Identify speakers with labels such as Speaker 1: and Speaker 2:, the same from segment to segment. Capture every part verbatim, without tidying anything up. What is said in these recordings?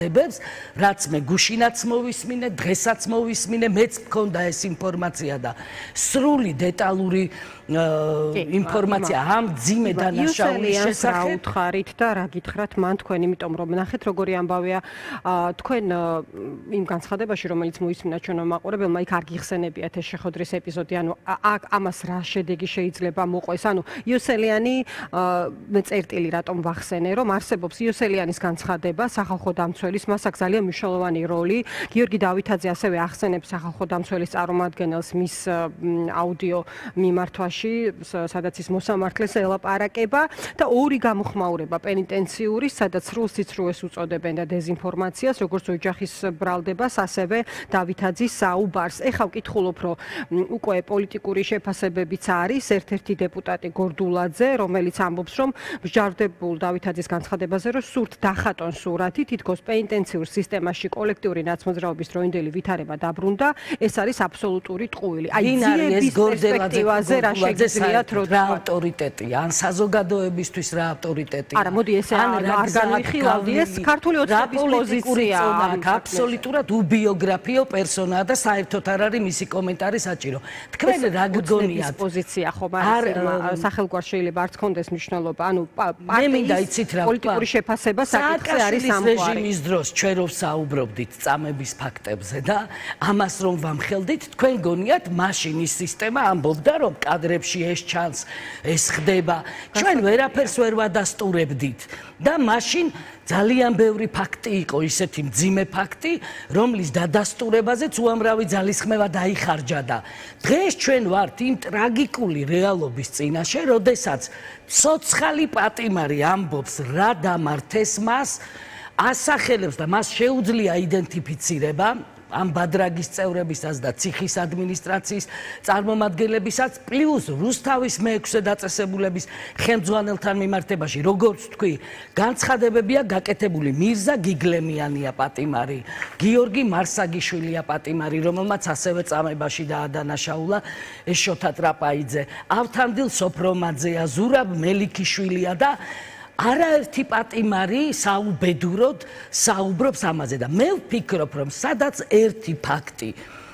Speaker 1: რაც მე გუშინაც მოვისმინე, დღესაც მოვისმინე, მეც მქონდა ეს ინფორმაცია და სრული დეტალური ინფორმაცია ამ ძიმე დანაშაულის შესახებ.
Speaker 2: რა უთხარით და რა გითხრათ მან თქვენ, იმიტომ რომ ნახეთ როგორი ამბავია თქვენ იმ განცხადებაში, რომელიც მოისმინა ჩვენო მაყურებელმა, იქ არ გიხსენებიათ ეს შეხვედრის ეპიზოდი, ანუ აქ ამას რა შედეგი შეიძლება მოყვეს, ანუ იოსელიანი მე წერტილი რატომ ვახსენე, რომ არსებობს იოსელიანის განცხადება სახალხო დამცველის, მას აქვს ძალიან მნიშვნელოვანი როლი. გიორგი დავითაძე ასევე ახსენებს სახალხო დამცველის წარმომადგენელს მის აუდიო მიმართვაში, სადაც ის მოსამართლეს ელაპარაკება და ორი გამოხმაურება პენიტენციური, სადაც სრულ სიცრუეს უწოდებენ და დეზინფორმაციას, როგორც ოჯახის ბრალდებას, ასევე დავითაძის საუბარს. ეხლა ვკითხულობ, რომ უკვე პოლიტიკური შეფასებებიც არის, ერთ-ერთი დეპუტატი გორდულაძე, რომელიც ამბობს, რომ მსჯავრდებულ დავითაძის განცხადებაზე, რომ სურთ დახატონ სურათი, თითქოს პენიტენციურ სისტემაში კოლექტიური ნაცმოძრაობის დროინდელი ვითარება დაბრუნდა, ეს არის აბსოლუტური ტყუილი. აი, ძიების პერსპექტივაზე რა შეგიძლიათ რომ
Speaker 1: რა ავტორიტეტია, ან საზოგადოებისთვის რა ავტორიტეტია.
Speaker 2: არა, მოდი ესე არ განვიხილავდი, ეს ქართული ოცნების პოზიცია,
Speaker 1: აბსოლუტურად უბიოგრაფიო პერსონაა და საერთოდ არ არის მისი კომენტარი საჭირო. თქვენ რა გგონიათ
Speaker 2: პოზიცია ხომ არის, სახელგვარ შეიძლება არც კონდეს მნიშვნელობა, ანუ პოლიტიკური შეფასება საკითხი არის ამგვარი.
Speaker 1: რეჟიმის დროს ჩვენ რო საუბრობდით წამების ფაქტებზე და ამას რომ ვამხელდით, თქვენ გონიათ მაშინ ის სისტემა ამბობდა, რომ კადრებში ეს ჩანს, ეს ხდება. ჩვენ ვერაფერს ვერ ვადასტურებდით და მაშინ ძალიან ბევრი ფაქტი იყო, ისეთი მძიმე ფაქტი, რომლის დადასტურებაზეც უამრავი ძალისხმევა დაიხარჯა და დღეს ჩვენ ვართ იმ ტრაგიკული რეალობის წინაშე, როდესაც ცოცხალი პატიმარი ამბობს რა დამართეს მას, ასახელებს და მას შეუძლია იდენტიფიცირება ამ ბადრაგის წევრებისაც და ციხის ადმინისტრაციის წარმომადგენლებისაც, პლუს რუსთავის მეექვსე დაწესებულების ხელმძღვანელთან მიმართებაში, როგორც თქვი, განცხადებებია გაკეთებული. მირზა გიგლემიანია პატიმარი, გიორგი მარსაგიშვილია პატიმარი, რომელმაც ასევე წამებაში დაადანაშაულა შოთა ტრაპაიძე, ავთანდილ სოფრომაძეა, ზურაბ მელიქიშვილია და არაერთი პატიმარი საუბედუროდ საუბრობს ამაზე და მე ვფიქრობ, რომ სადაც ერთი ფაქტი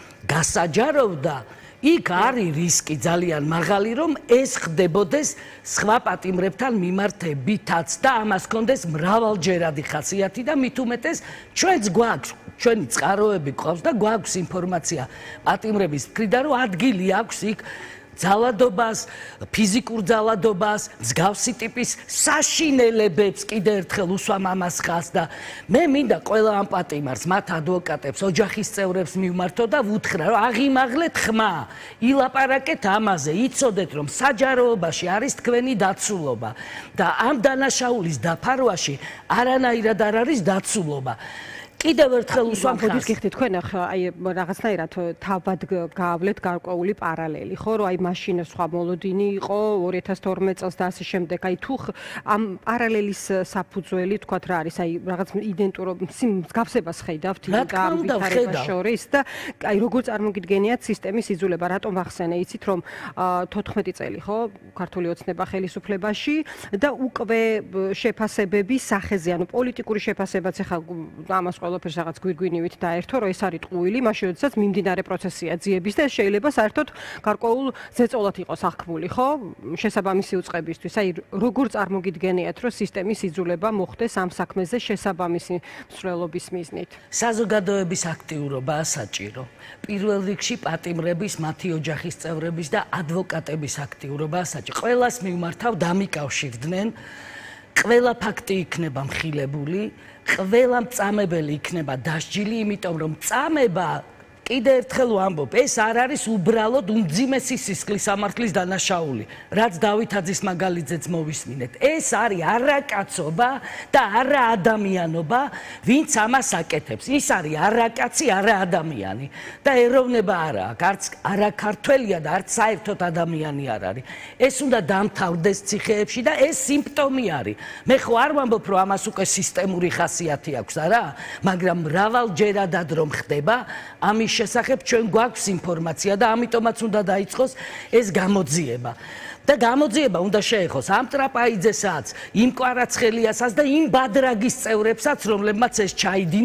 Speaker 1: გასაჯაროვდა, იქ არის რისკი ძალიან მაღალი, რომ ეს ხდებოდეს სხვა პატიმრებთან მიმართებითაც და ამას კონდეს მრავალჯერადი ხასიათი და მით უმეტეს ჩვენც გვაქვს, ჩვენი წყაროები გვყავს და გვაქვს ინფორმაცია პატიმრების მხრიდან, რომ ადგილი აქვს იქ ძალადობას, ფიზიკურ ძალადობას, მსგავსი ტიპის საშინელებებს კიდევ ერთხელ უსვამ ამას ხაზს და მე მინდა ყველა ამ პატიმარს, მათ ადვოკატებს, ოჯახის წევრებს მივმართო და ვუთხრა, რომ აღიმაღლეთ ხმა, ილაპარაკეთ ამაზე, იცოდეთ, რომ საჯაროობაში არის თქვენი დაცულობა და ამ დანაშაულის დაფარვაში არანაირად არ არის დაცულობა. კიდევ ერთხელ უსვამ ხაზს.
Speaker 2: გიხდით თქვენ აი რაღაცნაირად თავად გაავლეთ გარკვეული პარალელი, ხო, რომ აი მაშინ სხვა მოლოდინი იყო ორი ათას თორმეტ წელს და ასე შემდეგ. აი თუ ამ პარალელის საფუძველი თქვათ რა არის, აი რაღაც იდენტურო მსგავსებას ხედავთ და ამ ვითარებას შორის და აი როგორ წარმოგიდგენიათ სისტემის იზოლება, რატომ ვახსენე, იცით რომ თოთხმეტი წელი, ხო, ქართული ოცნება ხელისუფლებაში და უკვე შეფასებების სახეზე, ანუ პოლიტიკური შეფასებაც ახლა ამას ყველაფერს რაღაც გვირგვინივით დაერთო, რომ ეს არის ტყუილი, მაშინ როდესაც მიმდინარე პროცესია ძიების და შეიძლება საერთოდ გარკვეულ ზეწოლად იყოს აღქმული, ხო? შესაბამისი უწყებისთვის. აი როგორ წარმოგიდგენიათ, რომ სისტემის იზოლება მოხდეს ამ საქმეზე შესაბამისი მსვლელობის მიზნით?
Speaker 1: საზოგადოების აქტიურობაა საჭირო. პირველ რიგში პატიმრების, მათი ოჯახის წევრების და ადვოკატების აქტიურობაა საჭირო. ყველას მიმართავ დამიკავშირდნენ, ყველა ფაქტი იქნება მხილებული, ყველა მწამებელი იქნება დასჯილი, იმიტომ რომ მწამება კიდევ ერთხელ ვამბობ, ეს არ არის უბრალოდ უმძიმესი სისხლის სამართლის დანაშაული, რაც დავითაძის მაგალითზეც მოვისმინეთ. ეს არის არაკაცობა და არაადამიანობა, ვინც ამას აკეთებს. ის არის არაკაცი, არაადამიანი და ეროვნება არა აქვს, არც არაქართველია და არც საერთოდ ადამიანი არ არის. ეს უნდა დამთავრდეს ციხეებში და ეს სიმპტომი არის. მე ხო არ ვამბობ, რომ ამას უკვე სისტემური ხასიათი აქვს, არა, მაგრამ მრავალჯერადად რომ ხდება, ამის შესახებ ჩვენ გვაქვს ინფორმაცია და ამიტომაც უნდა დაიწყოს ეს გამოძიება. და გამოძიება უნდა შეეხოს ამ ტრაპაიძესაც, იმ კვარაცხელიასაც და იმ ბადრაგის წევრებსაც, რომლებმაც ეს ჩაიდინეს